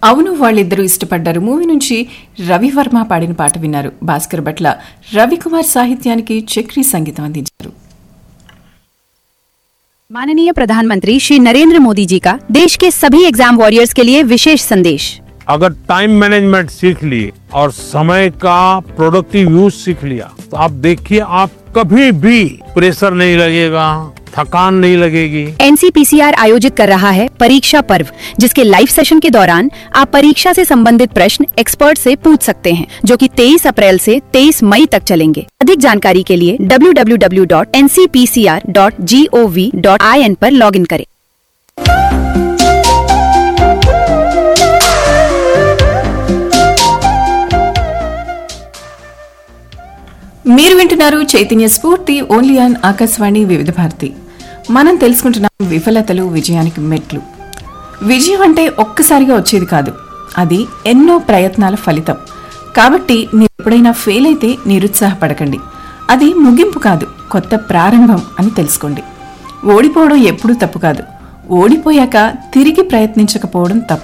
అవును వాళ్ళిద్దరూ ఇష్టపడ్డారు మూవీ నుంచి రవివర్మ పాడిన పాట విన్నారు. భాస్కర్ భట్ల రవికుమార్ సాహిత్యానికి చక్రీ సంగీతం అందించారు. माननीय प्रधानमंत्री श्री नरेंद्र मोदी जी का देश के सभी एग्जाम वॉरियर्स के लिए विशेष संदेश। अगर टाइम मैनेजमेंट सीख लिए और समय का प्रोडक्टिव यूज सीख लिया तो आप देखिए आप कभी भी प्रेशर नहीं लगेगा, थकान नहीं लगेगी। NCPCR आयोजित कर रहा है परीक्षा पर्व, जिसके लाइव सेशन के दौरान आप परीक्षा से संबंधित प्रश्न एक्सपर्ट से पूछ सकते हैं, जो कि 23 अप्रैल से 23 मई तक चलेंगे। अधिक जानकारी के लिए www.ncpcr.gov.in पर लॉगिन करें। మీరు వింటున్నారు చైతన్య స్ఫూర్తి ఓన్లీ ఆన్ ఆకాశవాణి వివిధ భారతి. మనం తెలుసుకుంటున్నాం విఫలతలు విజయానికి మెట్లు. విజయం అంటే ఒక్కసారిగా వచ్చేది కాదు, అది ఎన్నో ప్రయత్నాల ఫలితం. కాబట్టి మీరు ఎప్పుడైనా ఫెయిల్ అయితే నిరుత్సాహపడకండి. అది ముగింపు కాదు, కొత్త ప్రారంభం అని తెలుసుకోండి. ఓడిపోవడం ఎప్పుడూ తప్పు కాదు, ఓడిపోయాక తిరిగి ప్రయత్నించకపోవడం తప్పు.